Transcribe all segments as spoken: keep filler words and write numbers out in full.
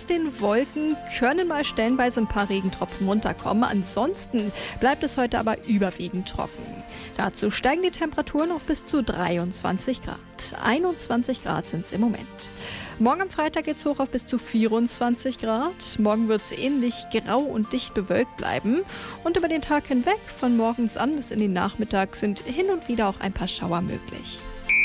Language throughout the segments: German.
Trotz den Wolken können mal stellenweise ein paar Regentropfen runterkommen. Ansonsten bleibt es heute aber überwiegend trocken. Dazu steigen die Temperaturen auf bis zu dreiundzwanzig Grad. einundzwanzig Grad sind es im Moment. Morgen am Freitag geht es hoch auf bis zu vierundzwanzig Grad. Morgen wird es ähnlich grau und dicht bewölkt bleiben. Und über den Tag hinweg, von morgens an bis in den Nachmittag, sind hin und wieder auch ein paar Schauer möglich.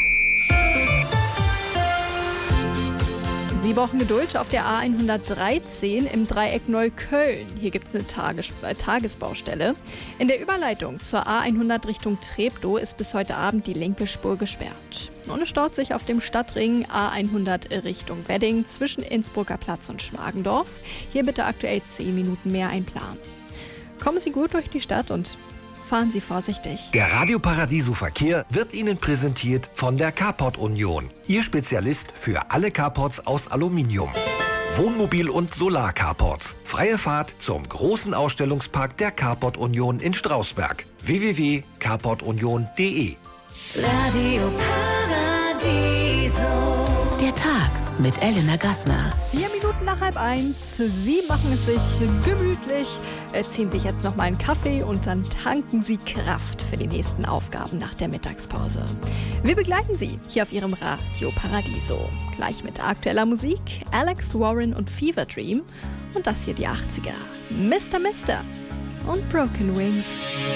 Sie brauchen Geduld auf der A hundertdreizehn im Dreieck Neukölln. Hier gibt es eine Tages- äh, Tagesbaustelle. In der Überleitung zur A hundert Richtung Treptow ist bis heute Abend die linke Spur gesperrt. Und es staut sich auf dem Stadtring A hundert Richtung Wedding zwischen Innsbrucker Platz und Schmargendorf. Hier bitte aktuell zehn Minuten mehr einplanen. Kommen Sie gut durch die Stadt und fahren Sie vorsichtig. Der Radio Paradiso Verkehr wird Ihnen präsentiert von der Carport Union. Ihr Spezialist für alle Carports aus Aluminium. Wohnmobil- und Solar-Carports. Freie Fahrt zum großen Ausstellungspark der Carport Union in Strausberg. w w w punkt carport union punkt d e Radio Paradiso. Der Tag mit Elena Gassner. Vier Minuten nach halb eins. Sie machen es sich gemütlich, äh, ziehen sich jetzt noch mal einen Kaffee und dann tanken Sie Kraft für die nächsten Aufgaben nach der Mittagspause. Wir begleiten Sie hier auf Ihrem Radio Paradiso. Gleich mit aktueller Musik, Alex Warren und Fever Dream. Und das hier die achtziger. Mister Mister und Broken Wings.